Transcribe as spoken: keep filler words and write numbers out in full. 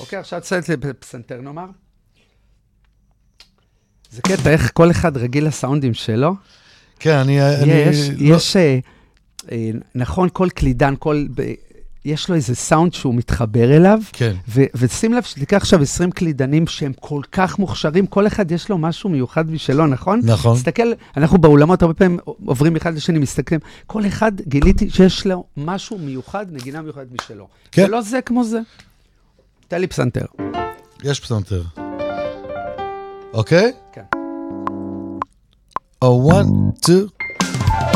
אוקיי, עכשיו תצא את פסנתר נאמר. זה קטע, איך כל אחד רגיל לסאונדים שלו. כן, אני... יש, אני יש, לא... נכון, כל קלידן, כל... יש לו איזה סאונד שהוא מתחבר אליו, כן. ו- ושים לב שתיקח עכשיו עשרים קלידנים שהם כל כך מוכשרים, כל אחד יש לו משהו מיוחד בשבילו, נכון? נכון. תסתכל, אנחנו באולמות הרבה פעמים עוברים אחד לשני, מסתכלים, כל אחד גיליתי שיש לו משהו מיוחד, נגינה מיוחד בשבילו. כן. זה לא זה כמו זה. תן לי פסנתר. יש פסנתר. אוקיי? כן. Oh, one, two...